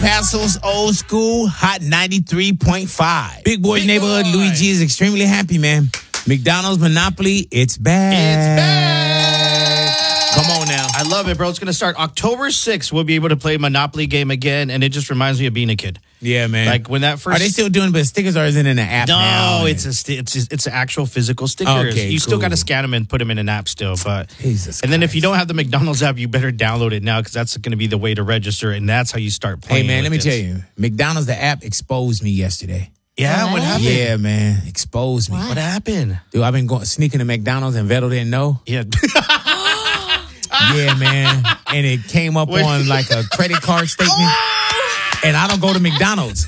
Paso's Old School Hot 93.5. Big Boy Neighborhood, Louis G is extremely happy, man. McDonald's Monopoly, it's back. It's back. Come on now. I love it, bro. It's going to start October 6th. We'll be able to play Monopoly game again, and it just reminds me of being a kid. Yeah, man. Like when that first... Are they still doing it, but stickers, or is it in the app now? No, it's an actual physical stickers. Okay, you still cool. got to scan them and put them in an app still. But Jesus and then if Christ. you don't have the McDonald's app, you better download it now because that's going to be the way to register, and that's how you start playing. Hey, man, with let me this. tell you. McDonald's, the app, exposed me yesterday. Yeah, what happened? Yeah, man. Exposed me. What happened? Dude, I've been sneaking to McDonald's and Vettel didn't know. Yeah. Yeah, man. And it came up on like a credit card statement. And I don't go to McDonald's.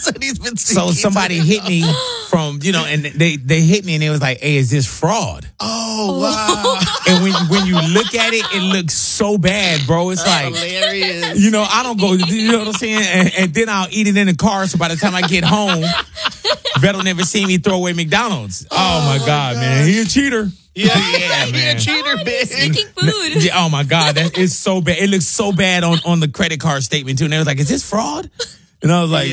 So somebody hit me from, and they hit me and it was like, hey, is this fraud? Oh, wow. And when you look at it, it looks so bad, bro. It's like, hilarious. I don't go, you know what I'm saying? And then I'll eat it in the car. So by the time I get home, Vettel never see me throw away McDonald's. Oh my God, man. He a cheater. Yeah, man. You're a cheater, bitch. Sneaking food. Yeah, oh my God, that is so bad. It looks so bad on the credit card statement too. And they was like, "Is this fraud?" And I was like,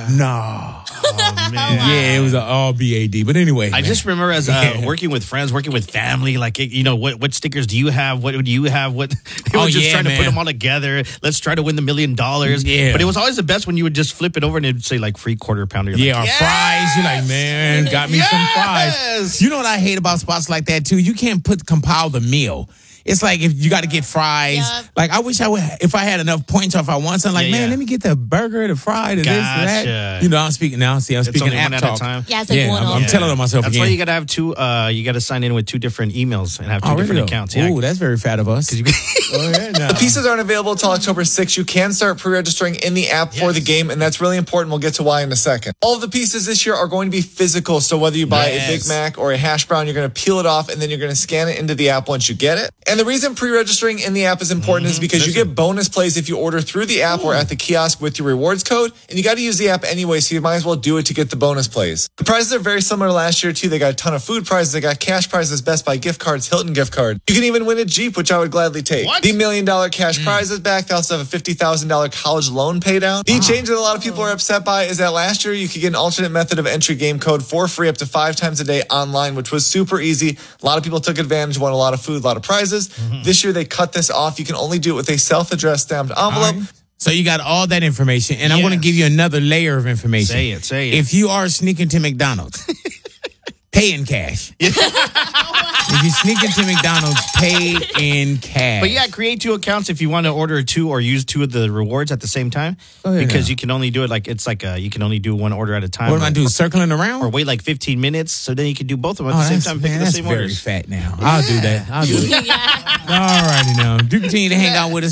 "No." Oh, man. Yeah, it was all BAD. But anyway, I just remember as working with friends, working with family, like, what stickers do you have? What do you have? What they were just trying to put them all together. Let's try to win the $1 million. Yeah. But it was always the best when you would just flip it over and it'd say like free quarter pounder. You're our like, fries. You're like, man, got me some fries. You know what I hate about spots like that too? You can't compile the meal. It's like if you got to get fries. Yep. Like I wish if I had enough points or if I want something, like, man, let me get the burger, the fry, the this, that. I'm speaking now. See, I'm speaking only app one at talk. a time. Yeah, it's like one I'm telling on myself That's again. why you got to have two. You got to sign in with two different emails and have two different accounts. Yeah. Ooh, that's very fat of us. The pieces aren't available until October 6th. You can start pre-registering in the app for the game, and that's really important. We'll get to why in a second. All of the pieces this year are going to be physical, so whether you buy a Big Mac or a hash brown, you're going to peel it off, and then you're going to scan it into the app once you get it. And the reason pre-registering in the app is important is because you get bonus plays if you order through the app or at the kiosk with your rewards code, and you got to use the app anyway, so you might as well do it to get the bonus plays. The prizes are very similar to last year, too. They got a ton of food prizes. They got cash prizes, Best Buy gift cards, Hilton gift card. You can even win a Jeep, which I would gladly take. What? The $1 million cash prize is back. They also have a $50,000 college loan paydown. The change that a lot of people are upset by is that last year you could get an alternate method of entry game code for free up to 5 times a day online, which was super easy. A lot of people took advantage, won a lot of food, a lot of prizes. This year they cut this off. You can only do it with a self-addressed stamped envelope. Right. So you got all that information, and I'm going to give you another layer of information. Say it. If you are sneaking to McDonald's, pay in cash. If you sneak into McDonald's, pay in cash. But yeah, create 2 accounts if you want to order 2 or use 2 of the rewards at the same time. Because you can only do it you can only do 1 order at a time. What am I doing? Circling around? Or wait like 15 minutes, so then you can do both of them at the same time. Pick the That's same very orders. fat now. I'll do that. I'll do it. All righty now. Do continue to hang out with us.